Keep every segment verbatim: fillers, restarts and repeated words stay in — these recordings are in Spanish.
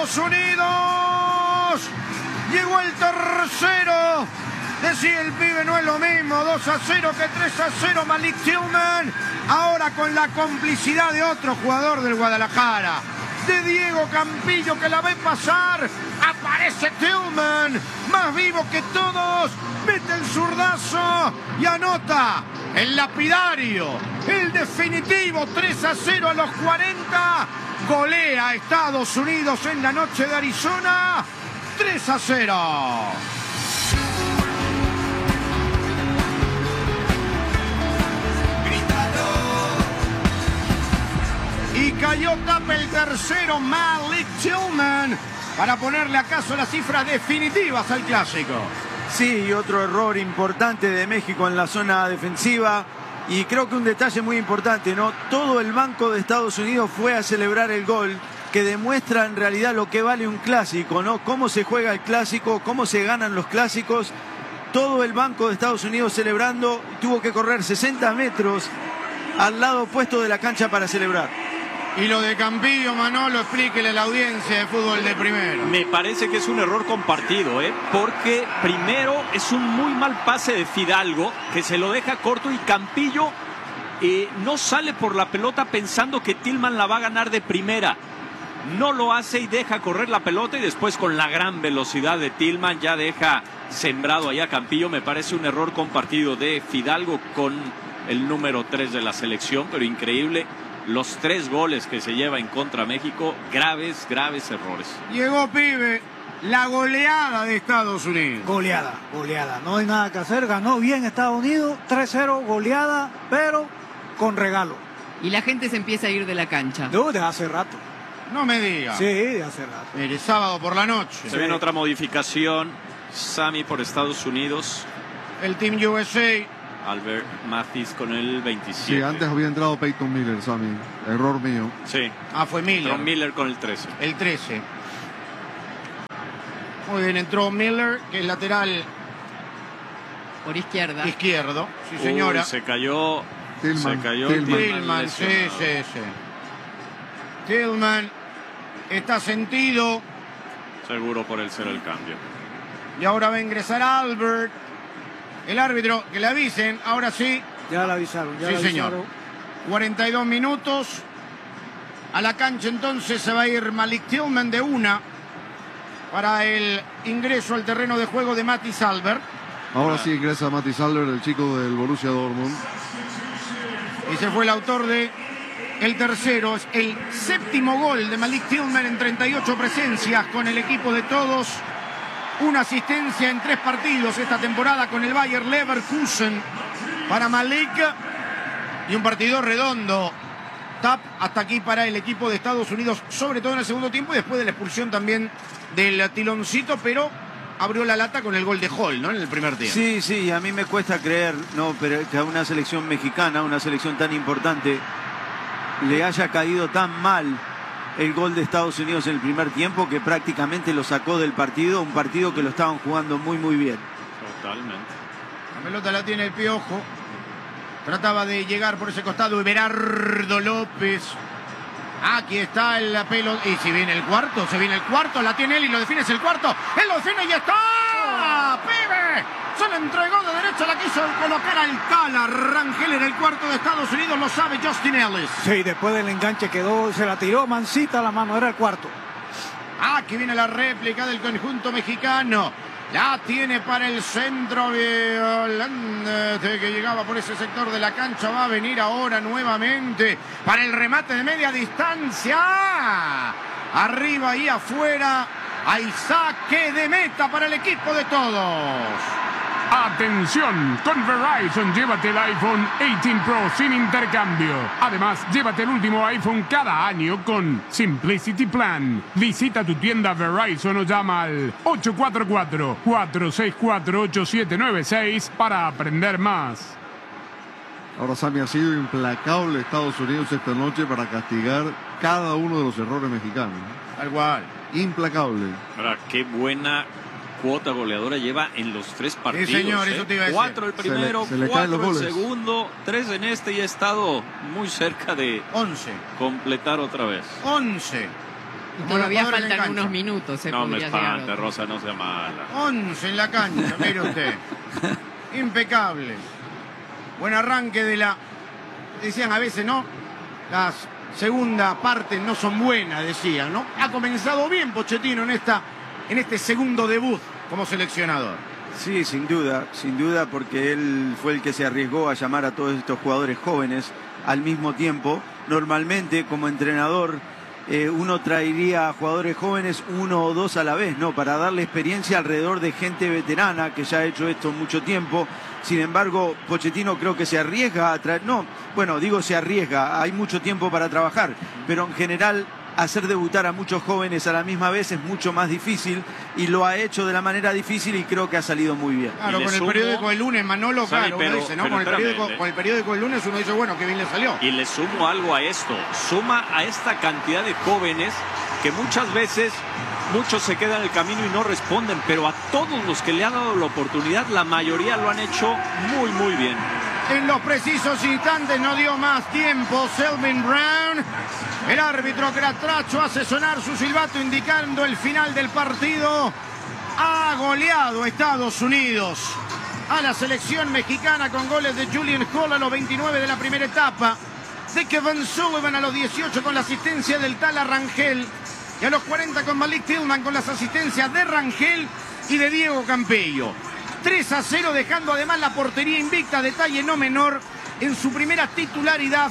Estados Unidos. Llegó el tercero. Decía el pibe, no es lo mismo dos a cero que tres a cero. Malik Tillman, ahora con la complicidad de otro jugador del Guadalajara, de Diego Campillo, que la ve pasar. Aparece Tillman, más vivo que todos, mete el zurdazo y anota el lapidario, el definitivo. Tres a cero a los cuarenta. Golea a Estados Unidos en la noche de Arizona. tres a cero. Y cayó tapa el tercero, Malik Tillman, para ponerle acaso las cifras definitivas al clásico. Sí, y otro error importante de México en la zona defensiva. Y creo que un detalle muy importante, ¿no? Todo el banco de Estados Unidos fue a celebrar el gol, que demuestra en realidad lo que vale un clásico, ¿no? Cómo se juega el clásico, cómo se ganan los clásicos. Todo el banco de Estados Unidos celebrando, tuvo que correr sesenta metros al lado opuesto de la cancha para celebrar. Y lo de Campillo, Manolo, explíquele a la audiencia de fútbol de primero. Me parece que es un error compartido, ¿eh? Porque primero es un muy mal pase de Fidalgo, que se lo deja corto, y Campillo eh, no sale por la pelota pensando que Tillman la va a ganar de primera. No lo hace y deja correr la pelota, y después con la gran velocidad de Tillman ya deja sembrado allá Campillo. Me parece un error compartido de Fidalgo con el número tres de la selección, pero increíble. Los tres goles que se lleva en contra México, graves, graves errores. Llegó, pibe, la goleada de Estados Unidos. Goleada, goleada. No hay nada que hacer. Ganó bien Estados Unidos, tres cero, goleada, pero con regalo. Y la gente se empieza a ir de la cancha. No, de hace rato. No me diga. Sí, de hace rato. El sábado por la noche. Se viene otra modificación. Sammy por Estados Unidos. El Team U S A. Albert Mathis con el veintisiete. Sí, antes había entrado Peyton Miller, Sammy. Error mío. Sí. Ah, fue Miller. Entró Miller con el trece. El trece. Muy bien, entró Miller, que es lateral Por izquierda. izquierdo. Sí, señora. Uy, se cayó. Tillman. Se cayó Tillman. Tillman, sí, sí, sí. Tillman está sentido. Seguro por el cero el cambio. Y ahora va a ingresar Albert. El árbitro, que le avisen, ahora sí. Ya la avisaron, ya Sí, la señor. avisaron. cuarenta y dos minutos. A la cancha entonces se va a ir Malik Tillman de una para el ingreso al terreno de juego de Mathis Albert. Ahora sí ingresa Mathis Albert, el chico del Borussia Dortmund. Y se fue el autor de el tercero. Es el séptimo gol de Malik Tillman en treinta y ocho presencias con el equipo de todos. Una asistencia en tres partidos esta temporada con el Bayer Leverkusen para Malik. Y un partido redondo. Tap hasta aquí para el equipo de Estados Unidos, sobre todo en el segundo tiempo y después de la expulsión también del tiloncito, pero abrió la lata con el gol de Hall, ¿no? En el primer tiempo. Sí, sí, a mí me cuesta creer, no, pero que a una selección mexicana, una selección tan importante, le haya caído tan mal el gol de Estados Unidos en el primer tiempo, que prácticamente lo sacó del partido, un partido que lo estaban jugando muy muy bien. Totalmente. La pelota la tiene el Piojo. Trataba de llegar por ese costado Everardo López. Aquí está el pelo. Y si viene el cuarto, se viene el cuarto, la tiene él y lo define, es el cuarto. Él lo define y está. ¡Pibe! Se le entregó de derecha, la quiso colocar al Cala Rangel en el cuarto de Estados Unidos, lo sabe Justin Ellis. Sí, después del enganche quedó, se la tiró mansita la mano, era el cuarto. Aquí viene la réplica del conjunto mexicano. La tiene para el centro Violante, que llegaba por ese sector de la cancha. Va a venir ahora nuevamente para el remate de media distancia. Arriba y afuera. Hay saque de meta para el equipo de todos. Atención, con Verizon llévate el iPhone dieciocho Pro sin intercambio. Además, llévate el último iPhone cada año con Simplicity Plan. Visita tu tienda Verizon o llama al ocho cuatro cuatro, cuatro seis cuatro, ocho siete nueve seis para aprender más. Ahora Sammy, ha sido implacable Estados Unidos esta noche para castigar cada uno de los errores mexicanos. Tal cual. Implacable. Ahora, qué buena cuota goleadora lleva en los tres partidos. Sí, señor, ¿eh? eso te iba a decir. Cuatro el primero, se le, se le cuatro caen el los goles. segundo, tres en este y ha estado muy cerca de once. completar otra vez. once. Y todavía los jugadores en faltan cancha. unos minutos. Se No me podría llegar a espante, otro. Rosa, no sea mala. once en la cancha, mire usted. Impecable. Buen arranque de la... Decían a veces, ¿no? Las segunda parte no son buenas, decían, ¿no? Ha comenzado bien Pochettino en, esta, en este segundo debut como seleccionador. Sí, sin duda, sin duda, porque él fue el que se arriesgó a llamar a todos estos jugadores jóvenes al mismo tiempo. Normalmente, como entrenador, eh, uno traería a jugadores jóvenes uno o dos a la vez, ¿no? Para darle experiencia alrededor de gente veterana que ya ha hecho esto mucho tiempo. Sin embargo, Pochettino creo que se arriesga a traer... No, bueno, digo se arriesga, hay mucho tiempo para trabajar, pero en general hacer debutar a muchos jóvenes a la misma vez es mucho más difícil y lo ha hecho de la manera difícil y creo que ha salido muy bien. Claro, Y con le el sumo- periódico del lunes, Manolo, Sabe, claro, pero- uno dice, ¿no? pero Con el, espérame, periódico, eh. con el periódico del lunes uno dice, bueno, que bien le salió. Y le sumo algo a esto, suma a esta cantidad de jóvenes que muchas veces muchos se quedan en el camino y no responden, pero a todos los que le han dado la oportunidad, la mayoría lo han hecho muy, muy bien. En los precisos instantes no dio más tiempo Selvin Brown. El árbitro Cratracho hace sonar su silbato indicando el final del partido. Ha goleado Estados Unidos a la selección mexicana con goles de Julian Hall a los veintinueve de la primera etapa, de Kevin Sullivan a los dieciocho con la asistencia del Tala Rangel y a los cuarenta con Malik Tillman con las asistencias de Rangel y de Diego Campello. tres a cero, dejando además la portería invicta, detalle no menor, en su primera titularidad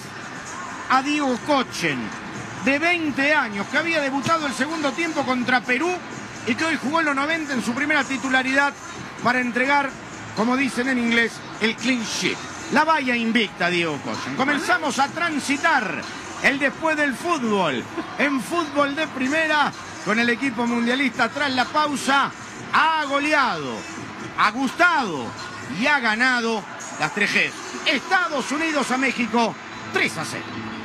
a Diego Kochen, de veinte años, que había debutado el segundo tiempo contra Perú y que hoy jugó en los noventa en su primera titularidad para entregar, como dicen en inglés, el clean sheet. La valla invicta, Diego Kochen. Comenzamos a transitar el después del fútbol, en fútbol de primera, con el equipo mundialista tras la pausa, ha goleado, ha gustado y ha ganado las tres Gs. Estados Unidos a México, tres a cero.